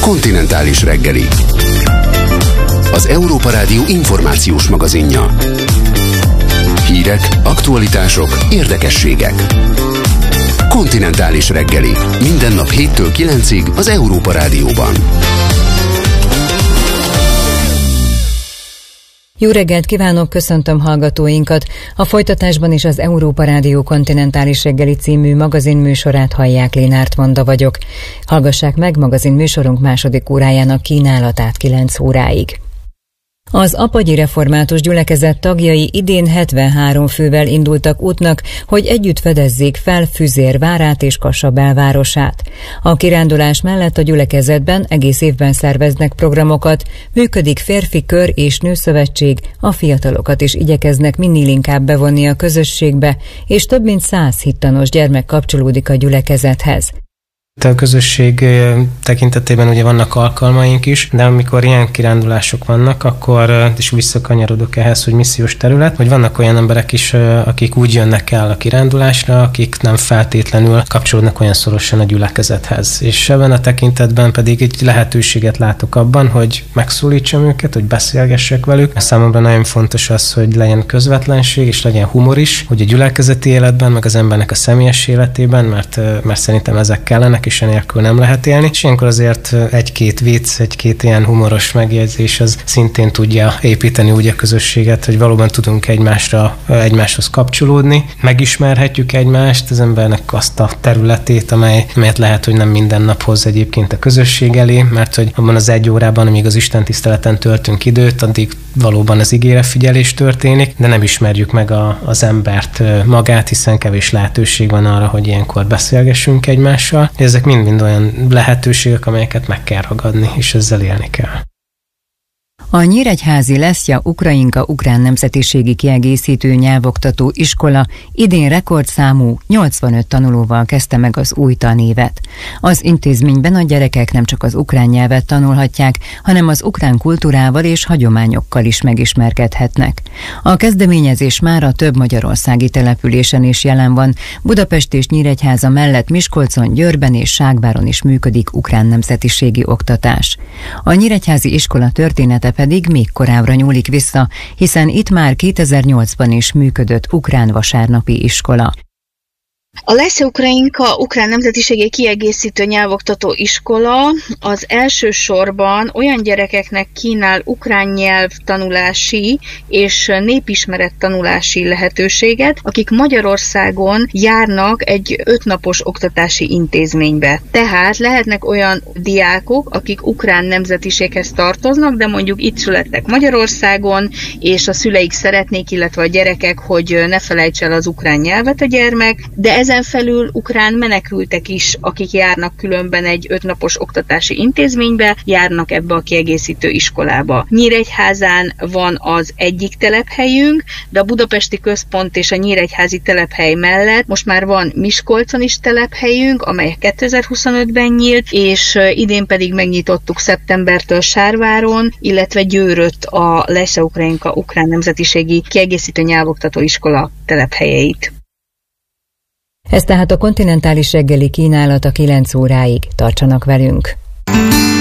Kontinentális reggeli. Az Európa Rádió információs magazinja. Hírek, aktualitások, érdekességek. Kontinentális reggeli. Minden nap 7-től 9-ig az Európa Rádióban. Jó reggelt kívánok, köszöntöm hallgatóinkat! A folytatásban is az Európa Rádió Kontinentális reggeli című magazinműsorát hallják, Lénárt Vanda vagyok. Hallgassák meg magazinműsorunk második órájának kínálatát 9 óráig. Az apagyi református gyülekezet tagjai idén 73 fővel indultak útnak, hogy együtt fedezzék fel Füzér várát és Kassa belvárosát. A kirándulás mellett a gyülekezetben egész évben szerveznek programokat, működik férfi kör és nőszövetség, a fiatalokat is igyekeznek minél inkább bevonni a közösségbe, és több mint 100 hittanos gyermek kapcsolódik a gyülekezethez. A közösség tekintetében ugye vannak alkalmaink is, de amikor ilyen kirándulások vannak, akkor is visszakanyarodok ehhez, hogy missziós terület, hogy vannak olyan emberek is, akik úgy jönnek el a kirándulásra, akik nem feltétlenül kapcsolódnak olyan szorosan a gyülekezethez. És ebben a tekintetben pedig egy lehetőséget látok abban, hogy megszólítsam őket, hogy beszélgessek velük. Számomra nagyon fontos az, hogy legyen közvetlenség és legyen humor is, hogy a gyülekezeti életben, meg az embernek a személyes életében, mert szerintem ezek kellenek, és enélkül nem lehet élni. És ilyenkor azért egy-két vicc, egy-két ilyen humoros megjegyzés az szintén tudja építeni úgy a közösséget, hogy valóban tudunk egymáshoz kapcsolódni, megismerhetjük egymást, az embernek azt a területét, amelyet lehet, hogy nem minden nap hoz egyébként a közösség elé, mert hogy abban az egy órában, amíg az Isten tiszteleten töltünk időt, addig valóban az igérefigyelés történik, de nem ismerjük meg az embert magát, hiszen kevés lehetőség van arra, hogy ilyenkor beszélgessünk egymással. Ezek mind-mind olyan lehetőségek, amelyeket meg kell ragadni, és ezzel élni kell. A Nyíregyházi Leszja Ukrainka ukrán nemzetiségi kiegészítő nyelvoktató iskola idén rekordszámú 85 tanulóval kezdte meg az új tanévet. Az intézményben a gyerekek nem csak az ukrán nyelvet tanulhatják, hanem az ukrán kultúrával és hagyományokkal is megismerkedhetnek. A kezdeményezés már a több magyarországi településen is jelen van. Budapest és Nyíregyháza mellett Miskolcon, Győrben és Ságváron is működik ukrán nemzetiségi oktatás. A nyíregyházi iskola története pedig még korábbra nyúlik vissza, hiszen itt már 2008-ban is működött ukrán vasárnapi iskola. A Leszja Ukrainka ukrán nemzetiségi kiegészítő nyelvoktató iskola az elsősorban olyan gyerekeknek kínál ukrán nyelv tanulási és népismeret tanulási lehetőséget, akik Magyarországon járnak egy 5 napos oktatási intézménybe. Tehát lehetnek olyan diákok, akik ukrán nemzetiséghez tartoznak, de mondjuk itt születtek Magyarországon, és a szüleik szeretnék, illetve a gyerekek, hogy ne felejts el az ukrán nyelvet a gyermek, de ezen felül ukrán menekültek is, akik járnak különben egy 5 napos oktatási intézménybe, járnak ebbe a kiegészítő iskolába. Nyíregyházán van az egyik telephelyünk, de a budapesti központ és a nyíregyházi telephely mellett most már van Miskolcon is telephelyünk, amely 2025-ben nyílt, és idén pedig megnyitottuk szeptembertől Sárváron, illetve Győrött a Leszja Ukrainka ukrán nemzetiségi kiegészítő nyelvoktató iskola telephelyeit. Ez tehát a kontinentális reggeli kínálat a 9 óráig. Tartsanak velünk!